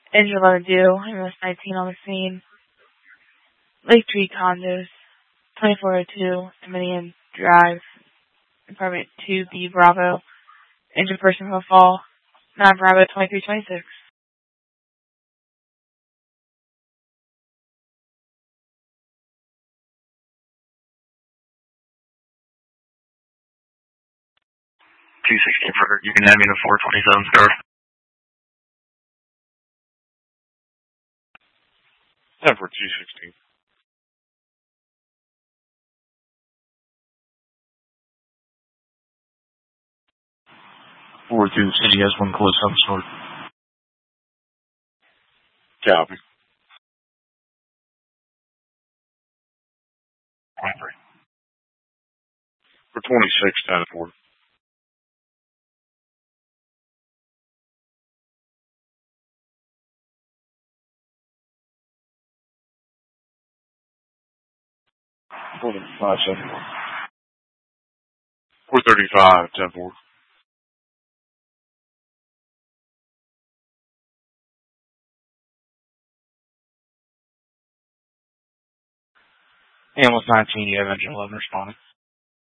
Engine 11 due, MS 19 on the scene. Lake Tree Condos, 2402, Dominion Drive, apartment 2B Bravo. Engine person will fall. 9 Bravo 2326. For you can add me to 427 star. 10 for 216. 42 City has one close up short. Copy. 23. For 26, 10 4. For 574. 435, 10 4. Hamlet 19, you have engine 11 responding.